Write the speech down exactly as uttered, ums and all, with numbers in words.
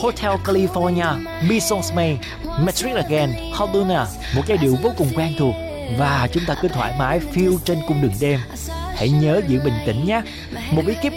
Hotel California, Missions May, Metric Again, Hotuna, một giai điệu vô cùng quen thuộc. Và chúng ta cứ thoải mái phiêu trên cung đường đêm. Hãy nhớ giữ bình tĩnh nhé. Một bí kíp